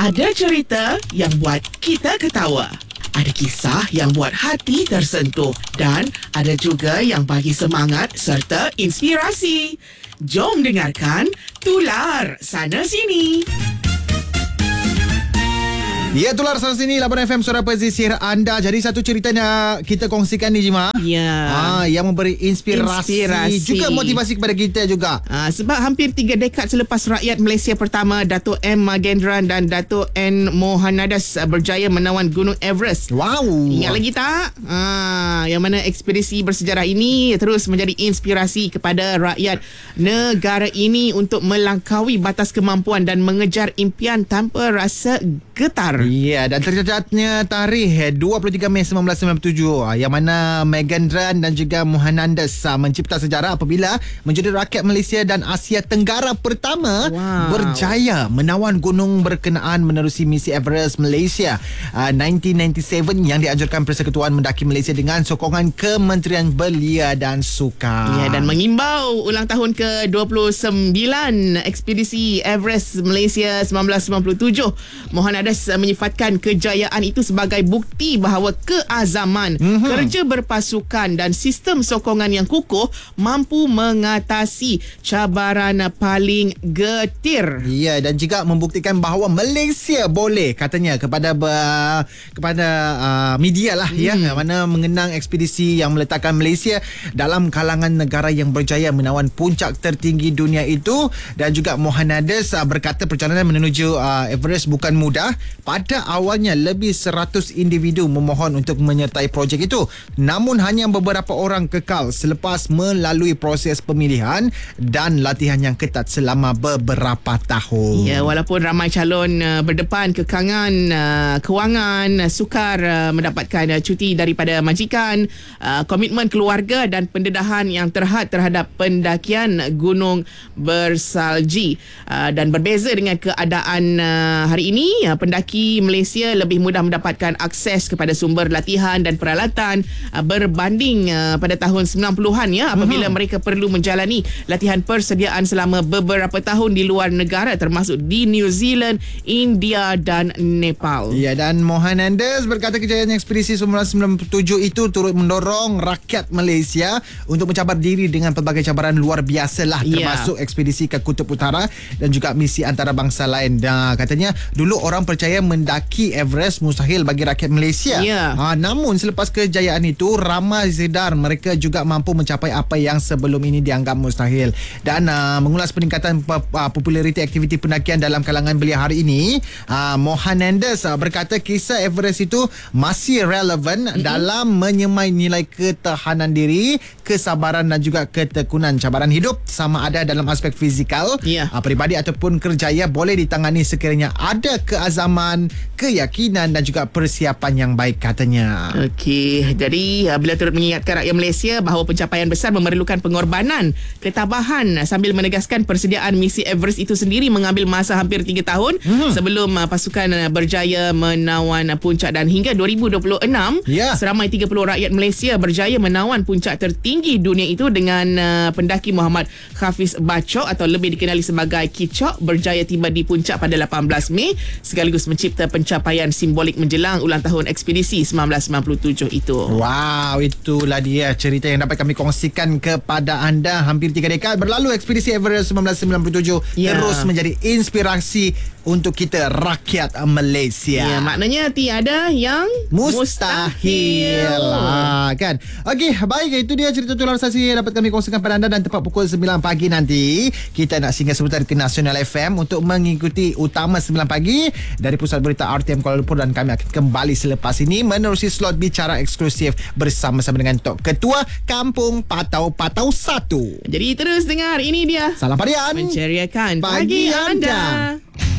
Ada cerita yang buat kita ketawa. Ada kisah yang buat hati tersentuh. Dan ada juga yang bagi semangat serta inspirasi. Jom dengarkan Tular Sana Sini. Ya, Tular Sana Sini, Labuan FM, suara pesisir anda. Jadi satu cerita yang kita kongsikan ni, Jima. Ya. Yang memberi inspirasi juga motivasi kepada kita juga. Sebab hampir 3 dekad selepas rakyat Malaysia pertama Dato' M. Magendran dan Dato' N. Mohandas berjaya menawan Gunung Everest. Wow. Ingat lagi tak? Yang mana ekspedisi bersejarah ini terus menjadi inspirasi kepada rakyat negara ini untuk melangkaui batas kemampuan dan mengejar impian tanpa rasa getar. Ya, dan tercatatnya tarikh 23 Mei 1997 yang mana Magendran dan juga Mohandas mencipta sejarah apabila menjadi rakyat Malaysia dan Asia Tenggara pertama berjaya menawan gunung berkenaan menerusi misi Everest Malaysia 1997 yang dianjurkan Persekutuan Mendaki Malaysia dengan sokongan Kementerian Belia dan Sukan. Ya, dan mengimbau ulang tahun ke-29 ekspedisi Everest Malaysia 1997. Mohandas menyifatkan kejayaan itu sebagai bukti bahawa keazaman, kerja berpasukan dan sistem sokongan yang kukuh mampu mengatasi cabaran paling getir. Ya, dan juga membuktikan bahawa Malaysia boleh, katanya kepada media lah ya, mana mengenang ekspedisi yang meletakkan Malaysia dalam kalangan negara yang berjaya menawan puncak tertinggi dunia itu. Dan juga Mohandas berkata perjalanan menuju Everest bukan mudah. Pada awalnya lebih 100 individu memohon untuk menyertai projek itu, namun hanya beberapa orang kekal selepas melalui proses pemilihan dan latihan yang ketat selama beberapa tahun. Ya, walaupun ramai calon berdepan kekangan kewangan, sukar mendapatkan cuti daripada majikan, komitmen keluarga dan pendedahan yang terhad terhadap pendakian gunung bersalji. Dan berbeza dengan keadaan hari ini, pendaki Malaysia lebih mudah mendapatkan akses kepada sumber latihan dan peralatan berbanding pada tahun 90-an ya, apabila mereka perlu menjalani latihan persediaan selama beberapa tahun di luar negara termasuk di New Zealand, India dan Nepal. Ya, dan Mohandas berkata kejayaan ekspedisi 1997 itu turut mendorong rakyat Malaysia untuk mencabar diri dengan pelbagai cabaran luar biasa lah, termasuk ekspedisi ke Kutub Utara dan juga misi antarabangsa lain. Dan katanya dulu orang percaya mendaki Everest mustahil bagi rakyat Malaysia. Namun selepas kejayaan itu ramai sedar mereka juga mampu mencapai apa yang sebelum ini dianggap mustahil. Dan mengulas peningkatan populariti aktiviti pendakian dalam kalangan belia hari ini, Mohandas berkata kisah Everest itu masih relevan dalam menyemai nilai ketahanan diri, kesabaran dan juga ketekunan. Cabaran hidup sama ada dalam aspek fizikal, peribadi ataupun kerjaya boleh ditangani sekiranya ada keazaman, keyakinan dan juga persiapan yang baik, katanya. Okey, jadi bila turut mengingatkan rakyat Malaysia bahawa pencapaian besar memerlukan pengorbanan, ketabahan, sambil menegaskan persediaan misi Everest itu sendiri mengambil masa hampir 3 tahun sebelum pasukan berjaya menawan puncak. Dan hingga 2026 seramai 30 rakyat Malaysia berjaya menawan puncak tertinggi dunia itu dengan pendaki Muhammad Hafiz Bachok atau lebih dikenali sebagai Kicok berjaya tiba di puncak pada 18 Mei sekaligus mencipta pencapaian simbolik menjelang ulang tahun ekspedisi 1997 itu. Wow, itulah dia cerita yang dapat kami kongsikan kepada anda. Hampir 3 dekad berlalu ekspedisi Everest 1997 terus menjadi inspirasi untuk kita rakyat Malaysia. Ya, maknanya tiada yang mustahil. Kan? Okey, baik, itu dia cerita Tular Sana Sini yang dapat kami kongsikan pada anda. Dan tepat pukul 9 pagi nanti kita nak singgah sebentar ke Nasional FM untuk mengikuti Utama 9 pagi dari Pusat Berita RTM Kuala Lumpur. Dan kami akan kembali selepas ini menerusi slot bicara eksklusif bersama-sama dengan Tok Ketua Kampung Patau 1. Jadi terus dengar, ini dia Salam Parian, menceriakan pagi anda.